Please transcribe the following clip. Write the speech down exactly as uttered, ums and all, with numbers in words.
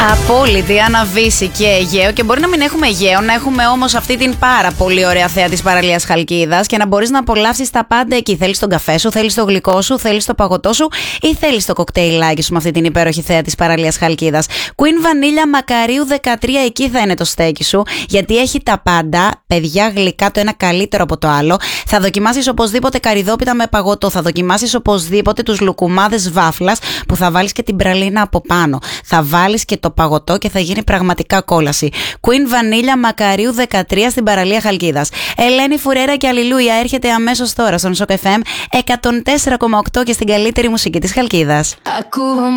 Απόλυτη, Αναβύση και Αιγαίο. Και μπορεί να μην έχουμε Αιγαίο, να έχουμε όμως αυτή την πάρα πολύ ωραία θέα της παραλίας Χαλκίδας και να μπορείς να απολαύσεις τα πάντα εκεί. Θέλεις τον καφέ σου, θέλεις το γλυκό σου, θέλεις το παγωτό σου ή θέλεις το κοκτέιλάκι σου με αυτή την υπέροχη θέα της παραλίας Χαλκίδας. Queen Vanilla Μακαρίου δεκατρία, εκεί θα είναι το στέκι σου, γιατί έχει τα πάντα. Παιδιά, γλυκά το ένα καλύτερο από το άλλο. Θα δοκιμάσεις οπωσδήποτε καρυδόπιτα με παγωτό. Θα δοκιμάσεις οπωσδήποτε τους λουκουμάδες βάφλας που θα βάλεις και την πραλίνα από πάνω. Θα βάλεις και το παγωτό και θα γίνει πραγματικά κόλαση. Queen Vanilla Μακαρίου δεκατρία στην παραλία Χαλκίδας. Ελένη Φουρέρα και Αλληλούια έρχεται αμέσως τώρα στον Σοκ εφ εμ εκατόν τέσσερα κόμμα οκτώ και στην καλύτερη μουσική της Χαλκίδας.